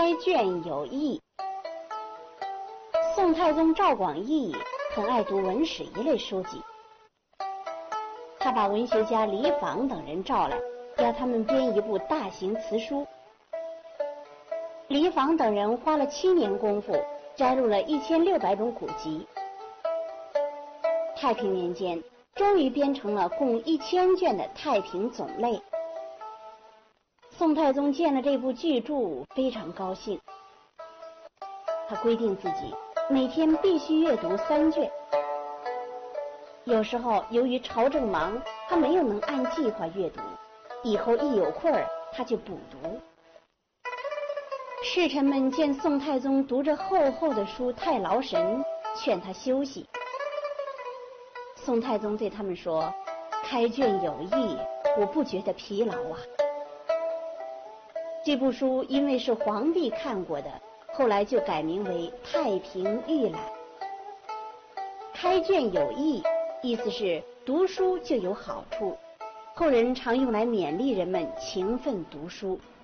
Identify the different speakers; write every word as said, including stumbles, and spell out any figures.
Speaker 1: 开卷有益。宋太宗赵广义很爱读文史一类书籍，他把文学家李昉等人召来，要他们编一部大型词书。李昉等人花了七年功夫，摘录了一千六百种古籍。太平年间，终于编成了共一千卷的《太平总类》。宋太宗见了这部巨著，非常高兴。他规定自己每天必须阅读三卷。有时候由于朝政忙，他没有能按计划阅读，以后一有空儿他就补读。侍臣们见宋太宗读着厚厚的书太劳神，劝他休息。宋太宗对他们说：“开卷有益，我不觉得疲劳啊。”这部书因为是皇帝看过的，后来就改名为《太平御览》。开卷有益，意思是读书就有好处，后人常用来勉励人们勤奋读书。